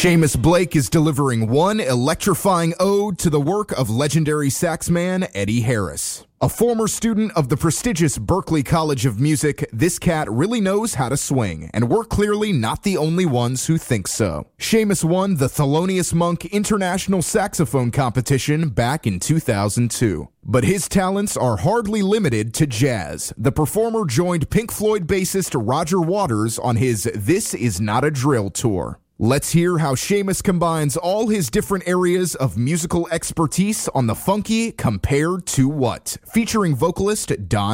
Seamus Blake is delivering one electrifying ode to the work of legendary saxman Eddie Harris. A former student of the prestigious Berklee College of Music, this cat really knows how to swing, and we're clearly not the only ones who think so. Seamus won the Thelonious Monk International Saxophone Competition back in 2002. But his talents are hardly limited to jazz. The performer joined Pink Floyd bassist Roger Waters on his This Is Not a Drill tour. Let's hear how Seamus combines all his different areas of musical expertise on the funky Compared to What, featuring vocalist Don